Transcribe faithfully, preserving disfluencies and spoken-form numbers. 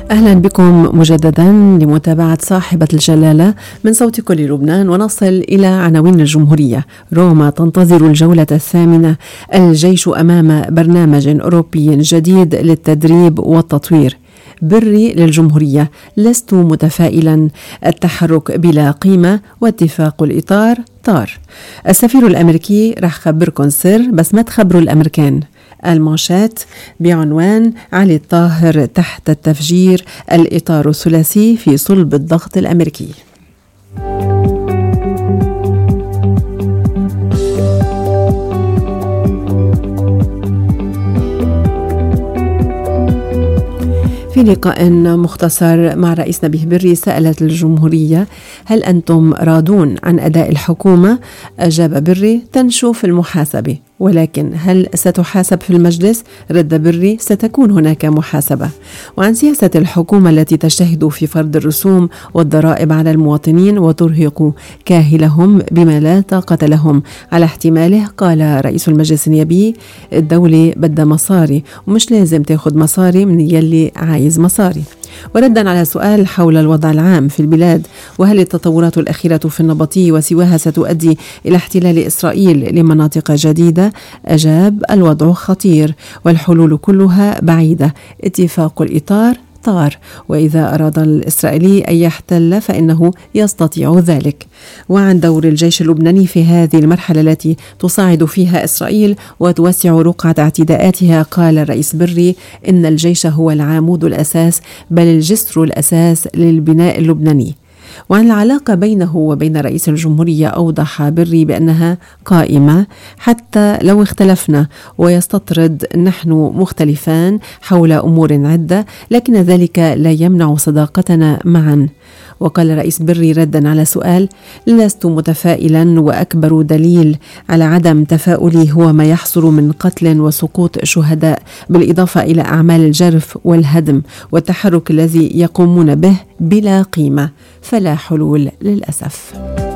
أهلا بكم مجددا لمتابعة صاحبة الجلالة من صوت كل لبنان، ونصل إلى عناوين الجمهورية. روما تنتظر الجولة الثامنة، الجيش أمام برنامج أوروبي جديد للتدريب والتطوير. بري للجمهورية، لست متفائلا، التحرك بلا قيمة واتفاق الإطار طار. السفير الأمريكي رح خبركن سر بس ما تخبروا الأمريكان. المانشات بعنوان علي الطاهر تحت التفجير، الإطار الثلاثي في صلب الضغط الأمريكي. في لقاء مختصر مع رئيس نبيه بري سألت الجمهورية: هل أنتم راضون عن أداء الحكومة؟ أجاب بري: تنشوف المحاسبة، ولكن هل ستحاسب في المجلس؟ رد بري: ستكون هناك محاسبة. وعن سياسة الحكومة التي تجتهد في فرض الرسوم والضرائب على المواطنين وترهق كاهلهم بما لا طاقة لهم على احتماله، قال رئيس المجلس النيابي: الدولة بدها مصاري ومش لازم تاخد مصاري من يلي عايز مصاري. وردا على سؤال حول الوضع العام في البلاد وهل التطورات الأخيرة في النبطي وسواها ستؤدي إلى احتلال إسرائيل لمناطق جديدة، أجاب: الوضع خطير والحلول كلها بعيدة، اتفاق الإطار طار، وإذا أراد الإسرائيلي أن يحتل فإنه يستطيع ذلك. وعن دور الجيش اللبناني في هذه المرحلة التي تصاعد فيها إسرائيل وتوسع رقعة اعتداءاتها، قال الرئيس بري: إن الجيش هو العمود الأساس بل الجسر الأساس للبناء اللبناني. وعن العلاقة بينه وبين رئيس الجمهورية، أوضح بري بأنها قائمة حتى لو اختلفنا، ويستطرد نحن مختلفان حول أمور عدة، لكن ذلك لا يمنع صداقتنا معا. وقال رئيس بري ردا على سؤال: لست متفائلا، وأكبر دليل على عدم تفاؤلي هو ما يحصل من قتل وسقوط شهداء، بالإضافة إلى أعمال الجرف والهدم والتحرك الذي يقومون به بلا قيمة، فلا حلول للأسف.